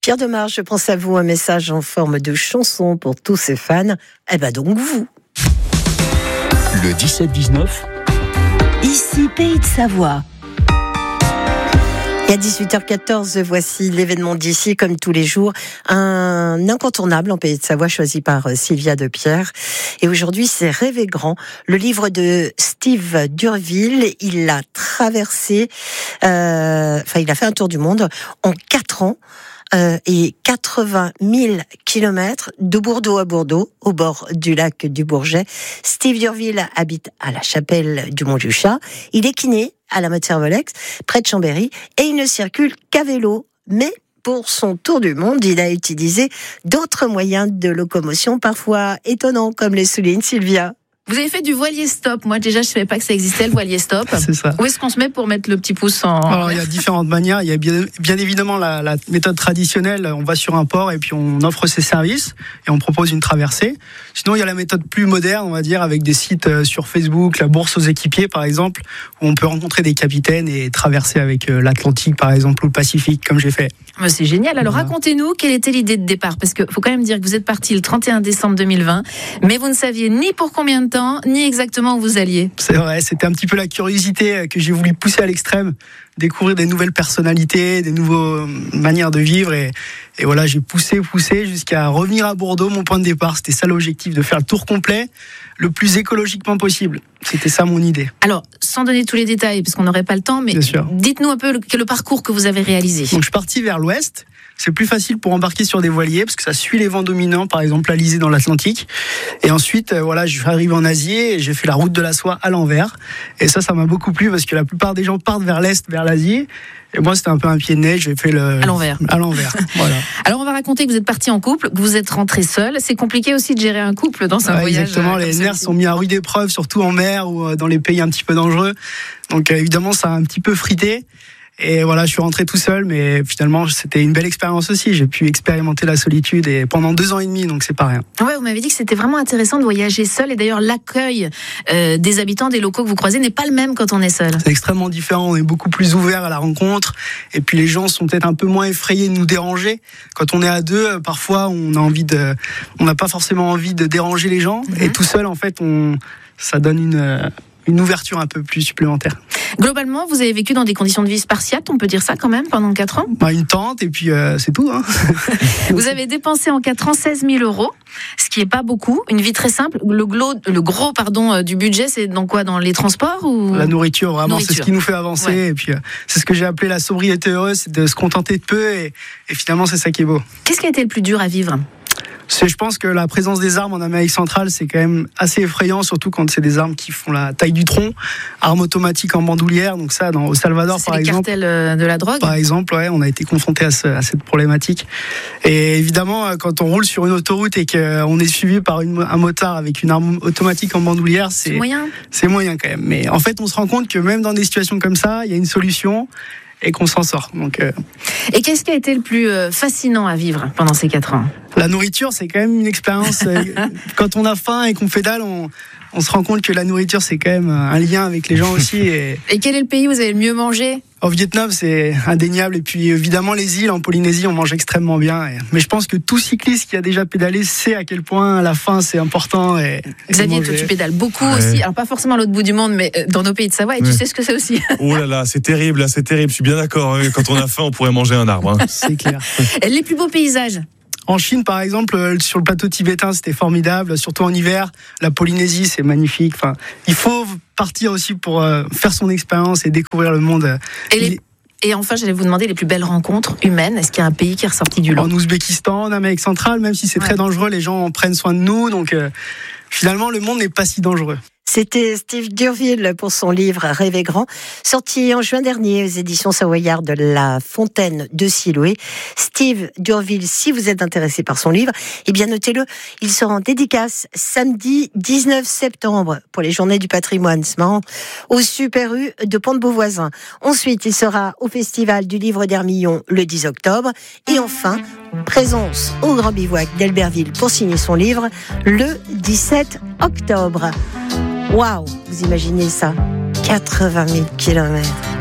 Pierre Demarche, je pense à vous, un message en forme de chanson pour tous ses fans. Eh ben donc vous. Le 17-19. Ici, Pays de Savoie. Et à 18h14, voici l'événement d'ici, comme tous les jours, un incontournable en Pays de Savoie choisi par Sylvia Depierre. Et aujourd'hui, c'est Rêver grand, le livre de Steve Durville. Il l'a traversé, il a fait un tour du monde en 4 ans. Et 80 000 kilomètres de Bordeaux à Bordeaux, au bord du lac du Bourget. Steve Durville habite à la chapelle du Mont-du-Chat. Il est kiné à la Motte-Servolex, près de Chambéry, et il ne circule qu'à vélo. Mais pour son tour du monde, il a utilisé d'autres moyens de locomotion, parfois étonnants, comme les souligne Sylvia. Vous avez fait du voilier stop. Moi, déjà, je savais pas que ça existait, le voilier stop. C'est ça. Où est-ce qu'on se met pour mettre le petit pouce en... Alors, il y a différentes manières. Il y a bien évidemment la méthode traditionnelle. On va sur un port et puis on offre ses services et on propose une traversée. Sinon, il y a la méthode plus moderne, on va dire, avec des sites sur Facebook, la bourse aux équipiers, par exemple, où on peut rencontrer des capitaines et traverser avec l'Atlantique, par exemple, ou le Pacifique, comme j'ai fait. C'est génial. Alors, racontez-nous, quelle était l'idée de départ? Parce que faut quand même dire que vous êtes parti le 31 décembre 2020, mais vous ne saviez ni pour combien de temps, ni exactement où vous alliez. C'est vrai, c'était un petit peu la curiosité que j'ai voulu pousser à l'extrême, découvrir des nouvelles personnalités, des nouvelles manières de vivre et voilà, j'ai poussé jusqu'à revenir à Bordeaux. Mon point de départ, c'était ça l'objectif, de faire le tour complet le plus écologiquement possible. C'était ça mon idée. Alors, sans donner tous les détails, parce qu'on n'aurait pas le temps, mais dites-nous un peu le parcours que vous avez réalisé. Donc, je suis parti vers l'ouest. C'est plus facile pour embarquer sur des voiliers parce que ça suit les vents dominants, par exemple l'Alizé dans l'Atlantique. Et ensuite, je suis arrivé en Asie et j'ai fait la route de la soie à l'envers. Et ça m'a beaucoup plu parce que la plupart des gens partent vers l'est, vers l'Asie. Et moi, c'était un peu un pied de nez. J'ai fait à l'envers. Voilà. Alors, on va raconter que vous êtes parti en couple, que vous êtes rentré seul. C'est compliqué aussi de gérer un couple dans un voyage. Exactement. Les nerfs sont mis à rude épreuve, surtout en mer ou dans les pays un petit peu dangereux. Donc, évidemment, ça a un petit peu frité. Et voilà, je suis rentré tout seul, mais finalement, c'était une belle expérience aussi. J'ai pu expérimenter la solitude et pendant 2 ans et demi, donc c'est pas rien. Ouais, vous m'avez dit que c'était vraiment intéressant de voyager seul. Et d'ailleurs, l'accueil des habitants, des locaux que vous croisez n'est pas le même quand on est seul. C'est extrêmement différent. On est beaucoup plus ouvert à la rencontre. Et puis les gens sont peut-être un peu moins effrayés de nous déranger. Quand on est à 2, parfois, on n'a pas forcément envie de déranger les gens. Et tout seul, en fait, ça donne une ouverture un peu plus supplémentaire. Globalement, vous avez vécu dans des conditions de vie spartiates, on peut dire ça quand même, pendant 4 ans? Une tente et puis c'est tout. Hein. Vous avez dépensé en 4 ans 16 000 €, ce qui est pas beaucoup. Une vie très simple. Le gros du budget, c'est dans quoi? Dans les transports ou... La nourriture, vraiment, c'est ce qui nous fait avancer. Ouais. Et puis c'est ce que j'ai appelé la sobriété heureuse, c'est de se contenter de peu et finalement c'est ça qui est beau. Qu'est-ce qui a été le plus dur à vivre? Je pense que la présence des armes en Amérique centrale, c'est quand même assez effrayant, surtout quand c'est des armes qui font la taille du tronc, armes automatiques en bandoulière. Donc ça, au Salvador, par exemple. C'est les cartels de la drogue. Par exemple, ouais, on a été confronté à cette problématique. Et évidemment, quand on roule sur une autoroute et qu'on est suivi par un motard avec une arme automatique en bandoulière, c'est moyen. C'est moyen quand même. Mais en fait, on se rend compte que même dans des situations comme ça, il y a une solution. Et qu'on s'en sort. Et qu'est-ce qui a été le plus fascinant à vivre pendant ces 4 ans? La nourriture, c'est quand même une expérience. Quand on a faim et qu'on pédale, on se rend compte que la nourriture, c'est quand même un lien avec les gens aussi. Et quel est le pays où vous avez le mieux mangé? Au Vietnam, c'est indéniable. Et puis, évidemment, les îles, en Polynésie, on mange extrêmement bien. Mais je pense que tout cycliste qui a déjà pédalé sait à quel point la faim, c'est important. Xavier, toi, tu pédales beaucoup aussi. Alors, pas forcément à l'autre bout du monde, mais dans nos pays de Savoie. Et tu sais ce que c'est aussi. Oh là là, c'est terrible, c'est terrible. Je suis bien d'accord. Quand on a faim, on pourrait manger un arbre. C'est clair. Les plus beaux paysages? En Chine, par exemple, sur le plateau tibétain, c'était formidable, surtout en hiver. La Polynésie, c'est magnifique. Enfin, il faut partir aussi pour faire son expérience et découvrir le monde. Et enfin, j'allais vous demander les plus belles rencontres humaines. Est-ce qu'il y a un pays qui est ressorti du lot? En Ouzbékistan, en Amérique centrale, même si c'est très dangereux, les gens prennent soin de nous. Donc, finalement, le monde n'est pas si dangereux. C'était Steve Durville pour son livre Rêver grand, sorti en juin dernier aux éditions Savoyard de La Fontaine de Siloé. Steve Durville, si vous êtes intéressé par son livre, eh bien notez-le, il sera en dédicace samedi 19 septembre pour les Journées du patrimoine, c'est marrant, au Super U de Pont-de-Beauvoisin. Ensuite, il sera au Festival du Livre d'Hermillon le 10 octobre. Et enfin, présence au Grand Bivouac d'Albertville pour signer son livre le 17 octobre. Waouh, vous imaginez ça? 80 000 kilomètres.